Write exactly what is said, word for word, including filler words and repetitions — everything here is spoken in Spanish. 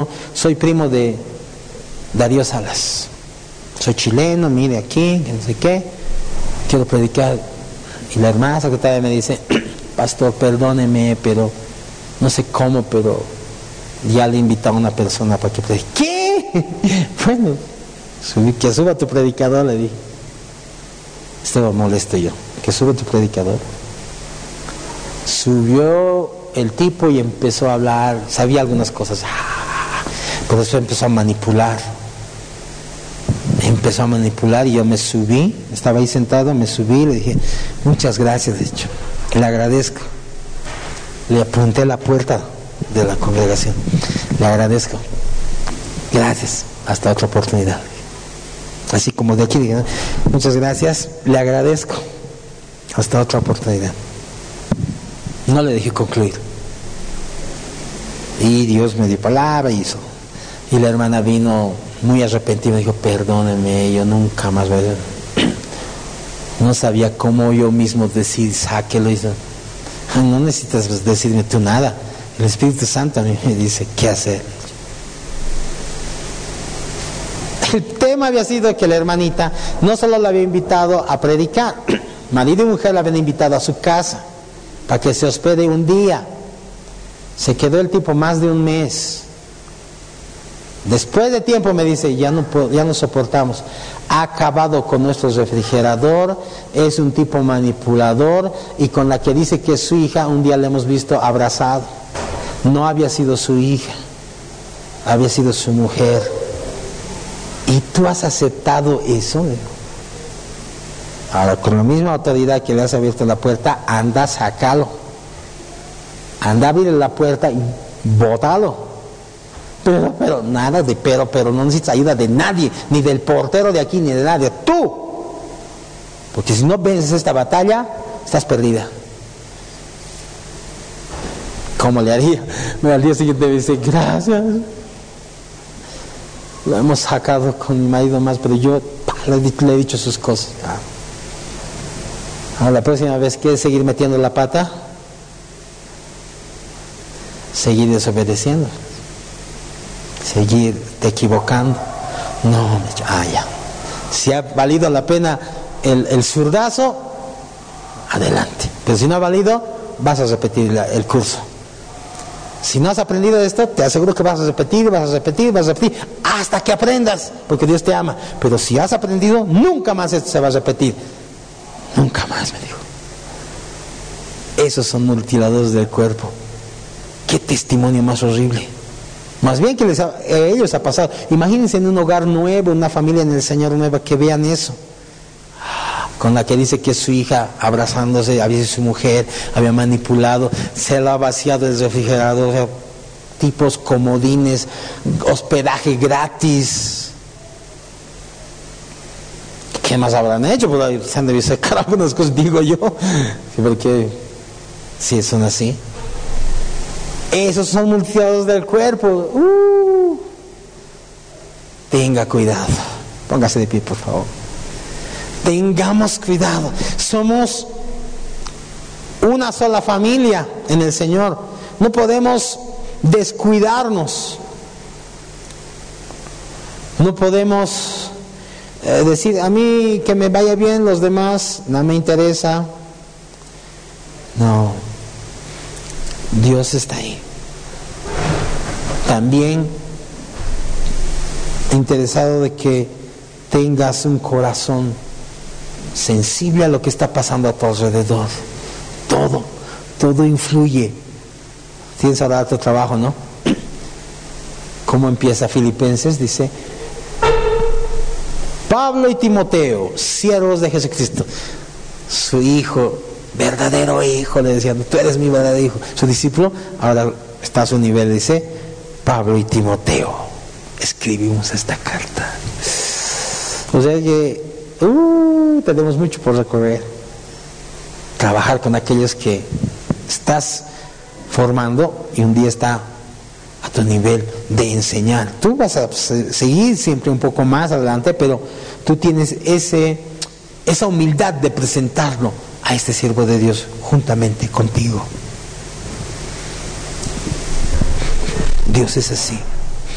dijo, soy primo de Darío Salas, soy chileno, mire aquí, no sé qué, quiero predicar. Y la hermana secretaria me dice, pastor, perdóneme, pero no sé cómo, pero ya le he invitado a una persona para que predique. ¿Qué? Bueno, subí, que suba tu predicador, le dije. Estaba molesto yo, que suba tu predicador. Subió el tipo y empezó a hablar, sabía algunas cosas, pero después empezó a manipular. Empezó a manipular y yo me subí, estaba ahí sentado, me subí y le dije, muchas gracias, de hecho, le agradezco. Le apunté a la puerta de la congregación, le agradezco, gracias, hasta otra oportunidad. Así como de aquí dije, muchas gracias, le agradezco, hasta otra oportunidad. No le dejé concluir. Y Dios me dio palabra y hizo. Y la hermana vino muy arrepentida, me dijo, perdóneme, yo nunca más voy a... No sabía cómo yo mismo decir, sáquelo. Y no necesitas decirme tú nada. El Espíritu Santo a mí me dice qué hacer. El tema había sido que la hermanita no solo la había invitado a predicar, marido y mujer la habían invitado a su casa para que se hospede un día. Se quedó el tipo más de un mes. Después de tiempo me dice, ya no, ya no soportamos, ha acabado con nuestro refrigerador, es un tipo manipulador, y con la que dice que es su hija, un día la hemos visto abrazado. No había sido su hija, había sido su mujer. ¿Y tú has aceptado eso? Ahora, con la misma autoridad que le has abierto la puerta, anda, sácalo. Anda a abrir la puerta y bótalo. Pero, pero, nada de pero, pero, no necesitas ayuda de nadie, ni del portero de aquí, ni de nadie, tú. Porque si no vences esta batalla, estás perdida. ¿Cómo le haría? Al día siguiente me dice, gracias. Lo hemos sacado con mi marido más, pero yo le, le he dicho sus cosas. Ahora, la próxima vez, ¿quieres seguir metiendo la pata? Seguir desobedeciendo. Seguir te equivocando. No, ah, ya. Si ha valido la pena el, el zurdazo, adelante. Pero si no ha valido, vas a repetir la, el curso. Si no has aprendido esto, te aseguro que vas a repetir, vas a repetir, vas a repetir, hasta que aprendas, porque Dios te ama. Pero si has aprendido, nunca más esto se va a repetir. Nunca más, me dijo. Esos son mutiladores del cuerpo. Qué testimonio más horrible. Más bien que les ha, a ellos ha pasado. Imagínense en un hogar nuevo, una familia en el Señor nueva, que vean eso. Con la que dice que es su hija abrazándose, había sido su mujer, había manipulado, se la ha vaciado el refrigerador, o sea, tipos comodines, hospedaje gratis. ¿Qué más habrán hecho? Pues se han debido sacar algunas cosas, digo yo, porque si son así. Esos son mutiladores del cuerpo. Uh, tenga cuidado. Póngase de pie, por favor. Tengamos cuidado. Somos una sola familia en el Señor. No podemos descuidarnos. No podemos eh, decir, a mí que me vaya bien, los demás no me interesa. No. Dios está ahí. También interesado de que tengas un corazón sensible a lo que está pasando a tu alrededor. Todo, todo influye. Tienes ahora tu trabajo, ¿no? ¿Cómo empieza Filipenses? Dice, Pablo y Timoteo, siervos de Jesucristo. Su hijo, verdadero hijo, le decían, tú eres mi verdadero hijo. Su discípulo, ahora está a su nivel, dice, Pablo y Timoteo, escribimos esta carta. O sea que uh, tenemos mucho por recorrer. Trabajar con aquellos que estás formando y un día está a tu nivel de enseñar. Tú vas a seguir siempre un poco más adelante, pero tú tienes ese, esa humildad de presentarlo a este siervo de Dios juntamente contigo. Dios es así.